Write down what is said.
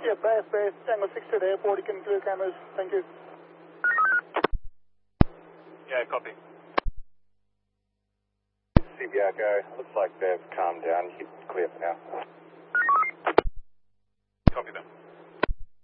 Jet Bass, Tango 6 to the airport, you can clear cameras, thank you. Yeah, copy. CBR go. Looks like they've calmed down. You can clear for now.